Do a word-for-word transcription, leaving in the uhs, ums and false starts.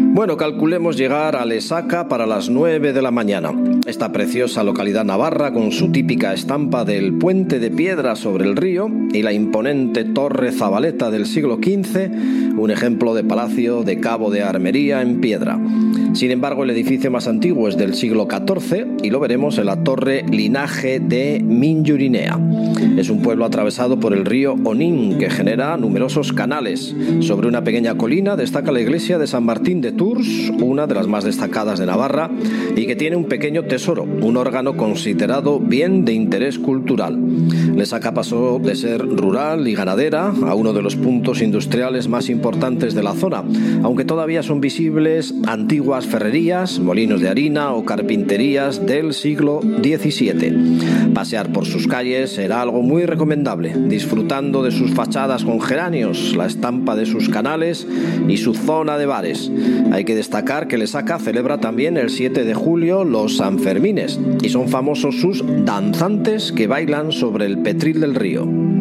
Bueno, calculemos llegar a Lesaca para las nueve de la mañana. Esta preciosa localidad navarra, con su típica estampa del puente de piedra sobre el río y la imponente torre Zabaleta del siglo quince, un ejemplo de palacio de cabo de armería en piedra. Sin embargo, el edificio más antiguo es del siglo catorce y lo veremos en la torre Linaje de Minjurinea. Es un pueblo atravesado por el río Onín, que genera numerosos canales. Sobre una pequeña colina destaca la iglesia de San Martín de Tours, una de las más destacadas de Navarra, y que tiene un pequeño tesoro, un órgano considerado bien de interés cultural. Lesaca pasó de ser rural y ganadera a uno de los puntos industriales más importantes de la zona, aunque todavía son visibles antiguas ferrerías, molinos de harina o carpinterías del siglo diecisiete. Pasear por sus calles será algo muy recomendable, disfrutando de sus fachadas con geranios, la estampa de sus canales y su zona de bares. Hay que destacar que Lesaca celebra también el siete de julio los Sanfermines y son famosos sus danzantes que bailan sobre el Petril del río.